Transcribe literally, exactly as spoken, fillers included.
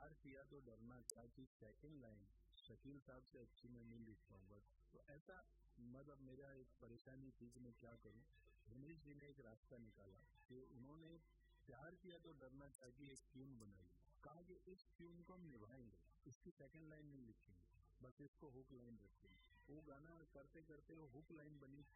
प्यार किया तो डरना क्या की सेकंड लाइन शकील साहब से अच्छी मैं नहीं लिख पाऊंगा। तो ऐसा मतलब मेरा एक परेशानी थी कि मैं क्या करूं। रमेश जी ने एक रास्ता निकाला कि उन्होंने प्यार किया तो डरना क्या की एक ट्यून बनाई, कहा कि इस ट्यून को हम निभाएंगे, इसकी सेकंड लाइन नहीं लिखेंगे, बस इसको हुक लाइन रखेंगे। वो गाना करते करते वो हुक लाइन बनी